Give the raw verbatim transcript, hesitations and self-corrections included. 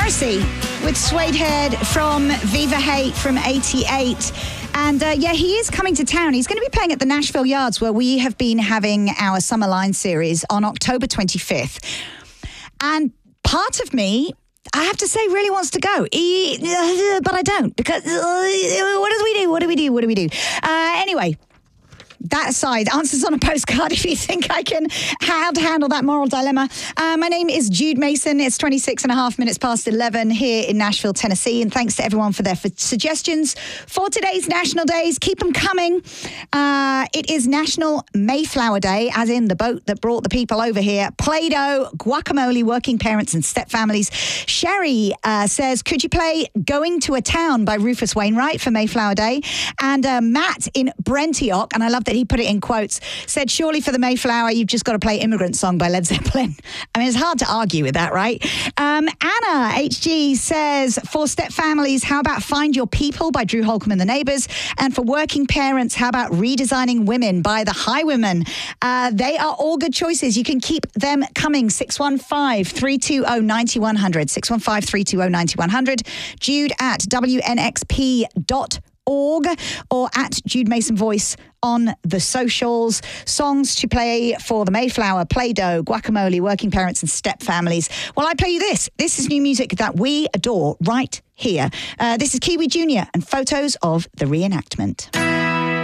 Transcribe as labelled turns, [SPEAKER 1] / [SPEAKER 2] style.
[SPEAKER 1] Morrissey with Suede Head from Viva Hate from eighty-eight. And uh, yeah, he is coming to town. He's going to be playing at the Nashville Yards, where we have been having our Summer Line series on October twenty-fifth. And part of me, I have to say, really wants to go. He, uh, but I don't, because uh, what do we do? What do we do? What do we do? Uh, anyway. That aside, answers on a postcard if you think I can how to handle that moral dilemma. Uh, my name is Jude Mason. It's twenty-six and a half minutes past eleven here in Nashville, Tennessee. And thanks to everyone for their for suggestions for today's National Days. Keep them coming. Uh, it is National Mayflower Day, as in the boat that brought the people over here. Play-Doh, guacamole, working parents and step families. Sherry uh, says, could you play Going to a Town by Rufus Wainwright for Mayflower Day? And uh, Matt in Brentioch, and I love that he put it in quotes, said, surely for the Mayflower, you've just got to play Immigrant Song by Led Zeppelin. I mean, it's hard to argue with that, right? Um, Anna H G says, for step families, how about Find Your People by Drew Holcomb and the Neighbours? And for working parents, how about Redesigning Women by the Highwomen? Uh, they are all good choices. You can keep them coming. six one five, three two zero, nine one zero zero. six one five, three two zero, nine one zero zero. Jude at W N X P dot org or at Jude Mason Voice on the socials. Songs to play for the Mayflower, Play-Doh, Guacamole, working parents and step families. Well, I play you this. This is new music that we adore right here. Uh, this is Kiwi Junior and photos of the reenactment.